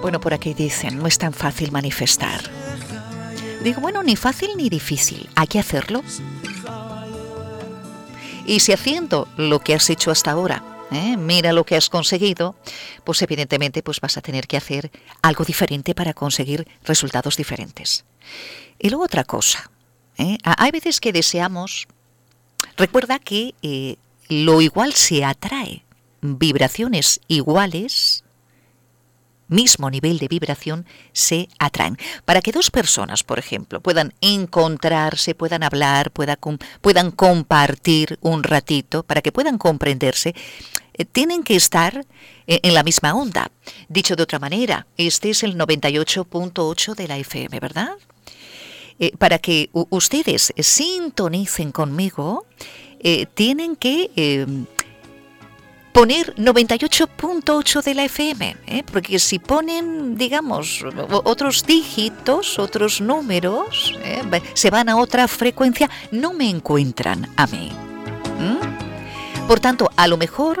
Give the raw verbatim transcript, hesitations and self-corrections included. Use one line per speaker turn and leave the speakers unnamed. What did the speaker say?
Bueno, por aquí dicen, no es tan fácil manifestar. Digo, bueno, ni fácil ni difícil, hay que hacerlo. Y si haciendo lo que has hecho hasta ahora, ¿eh? mira lo que has conseguido, pues evidentemente pues vas a tener que hacer algo diferente para conseguir resultados diferentes. Y luego otra cosa, ¿eh? hay veces que deseamos, recuerda que eh, lo igual se atrae, vibraciones iguales, mismo nivel de vibración, se atraen. Para que dos personas, por ejemplo, puedan encontrarse, puedan hablar, pueda, puedan compartir un ratito, para que puedan comprenderse, eh, tienen que estar eh, en la misma onda. Dicho de otra manera, este es el noventa y ocho punto ocho de la F M, ¿verdad? Eh, para que u- ustedes sintonicen conmigo, eh, tienen que... Eh, poner noventa y ocho punto ocho de la F M, ¿eh? porque si ponen, digamos, otros dígitos, otros números, ¿eh? se van a otra frecuencia, no me encuentran a mí. ¿Mm? Por tanto, a lo mejor